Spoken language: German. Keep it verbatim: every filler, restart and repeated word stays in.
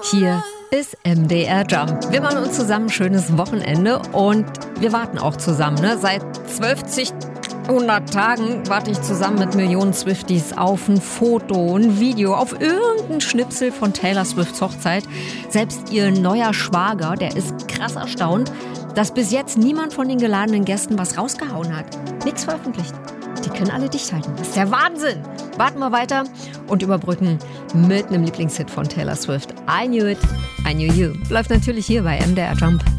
Hier ist M D R Jump. Wir machen uns zusammen ein schönes Wochenende und wir warten auch zusammen. Ne? Seit zwölfhundert Tagen warte ich zusammen mit Millionen Swifties auf ein Foto, ein Video, auf irgendein Schnipsel von Taylor Swifts Hochzeit. Selbst ihr neuer Schwager, der ist krass erstaunt, dass bis jetzt niemand von den geladenen Gästen was rausgehauen hat. Nichts veröffentlicht. Die können alle dicht halten. Das ist der Wahnsinn. Warten wir weiter und überbrücken mit einem Lieblingshit von Taylor Swift. I Knew It, I Knew You. Läuft natürlich hier bei M D R Jump.